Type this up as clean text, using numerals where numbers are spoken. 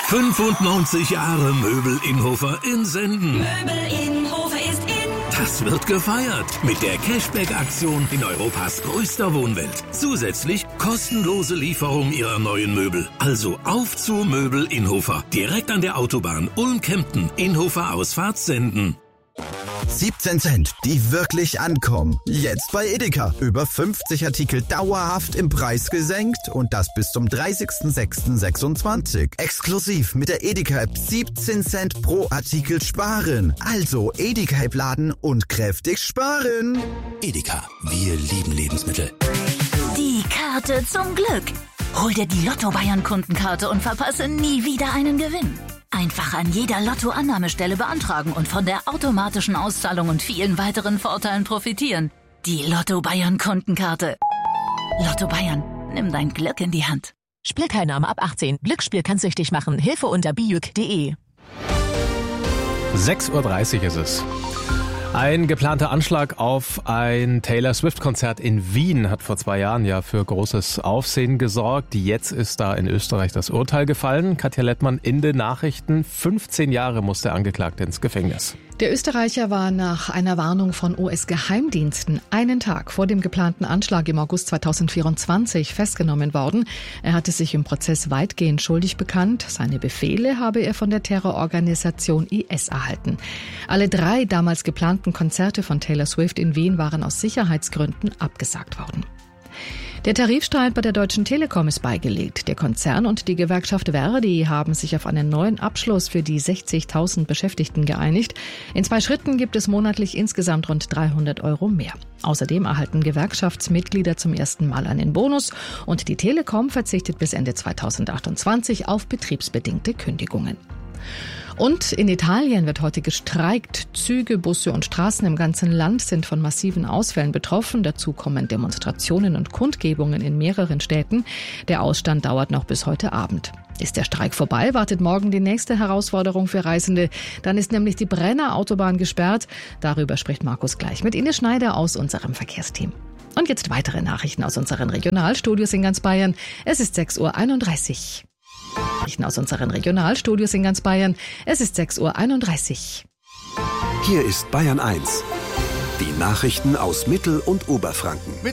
95 Jahre Möbel Innhofer in Senden. Möbel Innhofer ist in. Das wird gefeiert mit der Cashback-Aktion in Europas größter Wohnwelt. Zusätzlich kostenlose Lieferung Ihrer neuen Möbel. Also auf zu Möbel Innhofer. Direkt an der Autobahn Ulm-Kempten. Innhofer Ausfahrt Senden. 17 Cent, die wirklich ankommen. Jetzt bei Edeka. Über 50 Artikel dauerhaft im Preis gesenkt und das bis zum 30.06.26. Exklusiv mit der Edeka-App 17 Cent pro Artikel sparen. Also Edeka-App laden und kräftig sparen. Edeka, wir lieben Lebensmittel. Die Karte zum Glück. Hol dir die Lotto-Bayern-Kundenkarte und verpasse nie wieder einen Gewinn. Einfach an jeder Lotto-Annahmestelle beantragen und von der automatischen Auszahlung und vielen weiteren Vorteilen profitieren. Die Lotto-Bayern-Kundenkarte. Lotto Bayern, nimm dein Glück in die Hand. Spielteilnahme ab 18. Glücksspiel kann süchtig machen. Hilfe unter bijuk.de. 6:30 Uhr ist es. Ein geplanter Anschlag auf ein Taylor Swift-Konzert in Wien hat vor 2 Jahren ja für großes Aufsehen gesorgt. Jetzt ist da in Österreich das Urteil gefallen. Katja Lettmann in den Nachrichten. 15 Jahre muss der Angeklagte ins Gefängnis. Der Österreicher war nach einer Warnung von US-Geheimdiensten einen Tag vor dem geplanten Anschlag im August 2024 festgenommen worden. Er hatte sich im Prozess weitgehend schuldig bekannt. Seine Befehle habe er von der Terrororganisation IS erhalten. Alle 3 damals geplanten Konzerte von Taylor Swift in Wien waren aus Sicherheitsgründen abgesagt worden. Der Tarifstreit bei der Deutschen Telekom ist beigelegt. Der Konzern und die Gewerkschaft ver.di haben sich auf einen neuen Abschluss für die 60.000 Beschäftigten geeinigt. In 2 Schritten gibt es monatlich insgesamt rund 300 € mehr. Außerdem erhalten Gewerkschaftsmitglieder zum ersten Mal einen Bonus und die Telekom verzichtet bis Ende 2028 auf betriebsbedingte Kündigungen. Und in Italien wird heute gestreikt. Züge, Busse und Straßen im ganzen Land sind von massiven Ausfällen betroffen. Dazu kommen Demonstrationen und Kundgebungen in mehreren Städten. Der Ausstand dauert noch bis heute Abend. Ist der Streik vorbei, wartet morgen die nächste Herausforderung für Reisende. Dann ist nämlich die Brenner Autobahn gesperrt. Darüber spricht Markus gleich mit Ines Schneider aus unserem Verkehrsteam. Und jetzt weitere Nachrichten aus unseren Regionalstudios in ganz Bayern. Es ist 6:31 Uhr. Aus unseren Regionalstudios in ganz Bayern. Es ist 6:31 Uhr. Hier ist Bayern 1. Die Nachrichten aus Mittel- und Oberfranken.